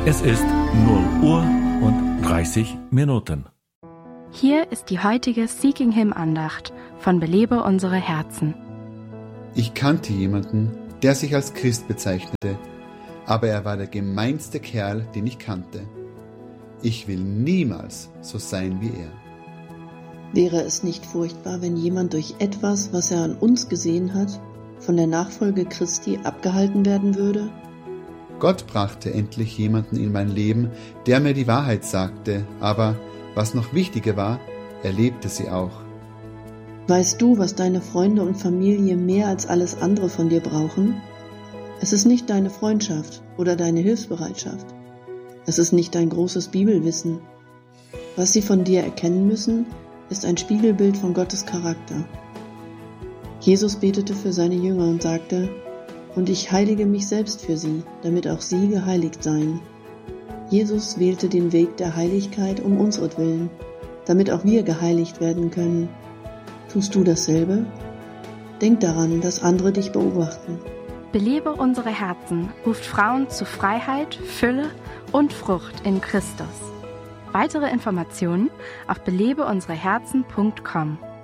Es ist 0 Uhr und 30 Minuten. Hier ist die heutige Seeking Him Andacht von Belebe unsere Herzen. Ich kannte jemanden, der sich als Christ bezeichnete, aber er war der gemeinste Kerl, den ich kannte. Ich will niemals so sein wie er. Wäre es nicht furchtbar, wenn jemand durch etwas, was er an uns gesehen hat, von der Nachfolge Christi abgehalten werden würde? Gott brachte endlich jemanden in mein Leben, der mir die Wahrheit sagte, aber, was noch wichtiger war, er lebte sie auch. Weißt du, was deine Freunde und Familie mehr als alles andere von dir brauchen? Es ist nicht deine Freundschaft oder deine Hilfsbereitschaft. Es ist nicht dein großes Bibelwissen. Was sie von dir erkennen müssen, ist ein Spiegelbild von Gottes Charakter. Jesus betete für seine Jünger und sagte: Und ich heilige mich selbst für sie, damit auch sie geheiligt seien. Jesus wählte den Weg der Heiligkeit um unseretwillen, damit auch wir geheiligt werden können. Tust du dasselbe? Denk daran, dass andere dich beobachten. Belebe unsere Herzen ruft Frauen zu Freiheit, Fülle und Frucht in Christus. Weitere Informationen auf belebeunsereherzen.com.